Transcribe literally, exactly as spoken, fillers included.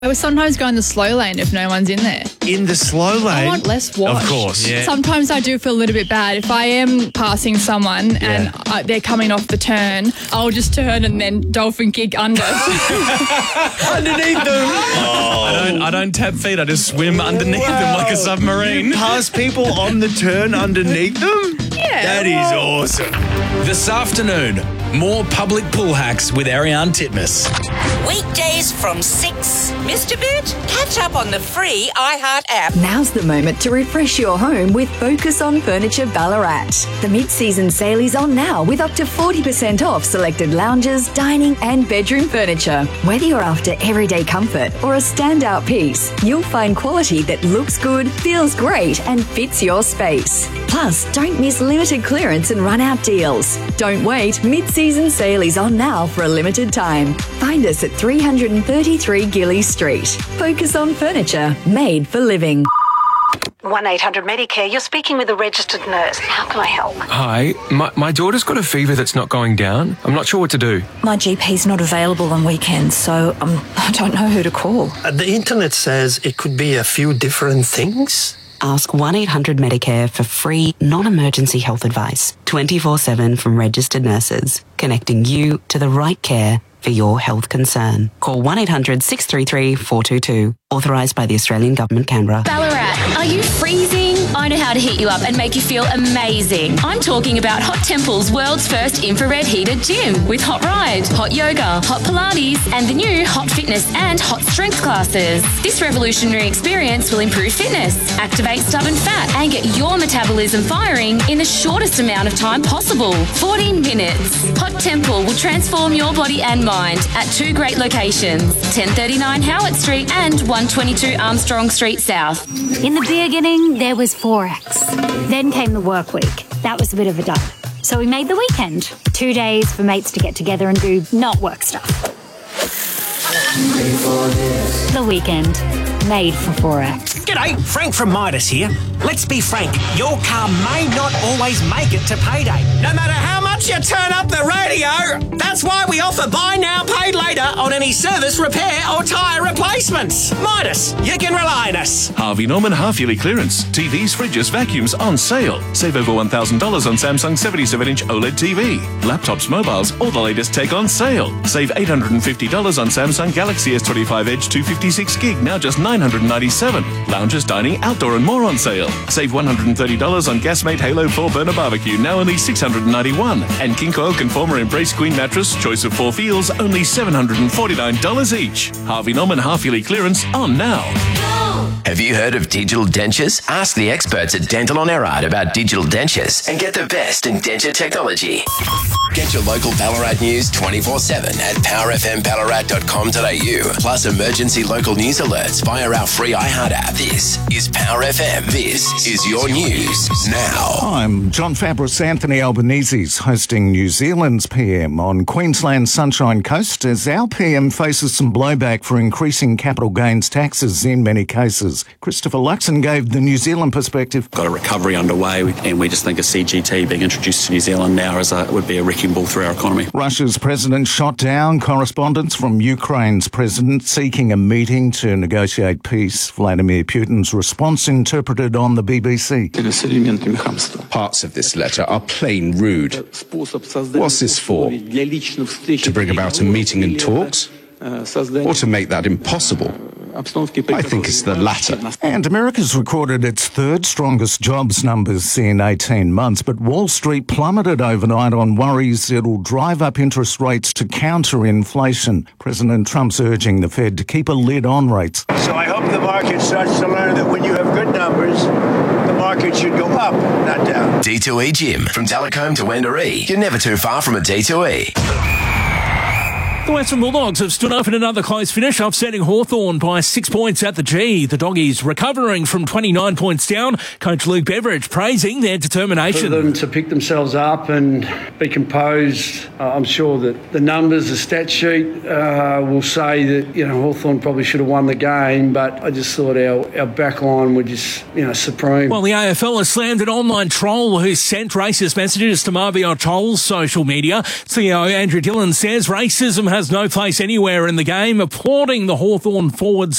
I would sometimes go in the slow lane if no one's in there. In the slow lane? I want less watch. Of course, yeah. Sometimes I do feel a little bit bad. If I am passing someone Yeah. and I, they're coming off the turn, I'll just turn and then dolphin kick under. Underneath them. Oh. I don't, I don't tap feet. I just swim underneath Wow. them like a submarine. You pass people on the turn underneath them? Yeah. That is awesome. This afternoon, more public pool hacks with Ariane Titmus. Weekdays from six. Missed a bit? Catch up on the free iHeart app. Now's the moment to refresh your home with Focus on Furniture Ballarat. The mid-season sale is on now with up to forty percent off selected lounges, dining and bedroom furniture. Whether you're after everyday comfort or a standout piece, you'll find quality that looks good, feels great and fits your space. Plus, don't miss limited clearance and run-out deals. Don't wait, mid-season sale is on now for a limited time. Find us at three thirty-three Gillies Street. Focus on Furniture, made for living. one eight hundred Medicare, you're speaking with a registered nurse. How can I help? Hi, my, my daughter's got a fever that's not going down. I'm not sure what to do. My G P's not available on weekends, so um, I don't know who to call. Uh, the internet says it could be a few different things. Ask one eight hundred Medicare for free, non-emergency health advice. twenty-four seven from registered nurses, connecting you to the right care for your health concern. Call one eight hundred six three three four two two. Authorised by the Australian Government, Canberra. Ballarat, are you freezing? I know how to heat you up and make you feel amazing. I'm talking about Hot Temple's world's first infrared heated gym with Hot Ride, Hot Yoga, Hot Pilates, and the new Hot Fitness and Hot Strength classes. This revolutionary experience will improve fitness, activate stubborn fat, and get your metabolism firing in the shortest amount of time possible, fourteen minutes. Hot Temple will transform your body and mind at two great locations, ten thirty-nine Howard Street and one twenty-two Armstrong Street South. In the beginning, there was Forex. Then came the work week. That was a bit of a dump. So we made the weekend. Two days for mates to get together and do not work stuff. The weekend. Made for Forex. G'day, Frank from Midas here. Let's be frank, your car may not always make it to payday. No matter how much you turn up the radio, that's why we offer buy now, pay later on any service, repair or tyre replacements. Midas, you can rely on us. Harvey Norman half-yearly clearance. T Vs, fridges, vacuums on sale. Save over one thousand dollars on Samsung seventy-seven inch OLED T V. Laptops, mobiles, all the latest tech on sale. Save eight hundred fifty dollars on Samsung Galaxy S twenty-five Edge two fifty-six gig, now just nine hundred ninety-seven dollars. Lounges, dining, outdoor and more on sale. Save one hundred thirty dollars on Gasmate Halo four burner barbecue, now only six hundred ninety-one dollars. And King Coil Conformer Embrace Queen mattress, choice of four feels, only seven hundred forty-nine dollars each. Harvey Norman half-yearly clearance on now. Have you heard of digital dentures? Ask the experts at Dental on Erard about digital dentures and get the best in denture technology. Get your local Ballarat news twenty-four seven at power f m ballarat dot com dot a u. Plus emergency local news alerts via our free iHeart app. This is Power F M. This is your news now. I'm John Fabris. Anthony Albanese's hosting New Zealand's P M on Queensland's Sunshine Coast as our P M faces some blowback for increasing capital gains taxes in many cases. Christopher Luxon gave the New Zealand perspective. Got a recovery underway and we just think a C G T being introduced to New Zealand now is a, would be a wrecking ball through our economy. Russia's president shot down correspondents from Ukraine's president seeking a meeting to negotiate peace. Vladimir Putin's response interpreted on the B B C. Parts of this letter are plain rude. What's this for? To bring about a meeting and talks? Or to make that impossible? I think it's the latter. And America's recorded its third strongest jobs numbers in eighteen months, but Wall Street plummeted overnight on worries it'll drive up interest rates to counter inflation. President Trump's urging the Fed to keep a lid on rates. So I hope the market starts to learn that when you have good numbers, the market should go up, not down. D two E Gym. From Talcombe to Wendouree. You're never too far from a D two E. The Western Bulldogs have stood up in another close finish, upsetting Hawthorn by six points at the G. The Doggies recovering from twenty-nine points down. Coach Luke Beveridge praising their determination. For them to pick themselves up and be composed, uh, I'm sure that the numbers, the stat sheet uh, will say that, you know, Hawthorn probably should have won the game, but I just thought our, our back line were just, you know, supreme. Well, the A F L has slammed an online troll who sent racist messages to Marvio Troll's social media. C E O Andrew Dillon says racism has no place anywhere in the game, applauding the Hawthorn forwards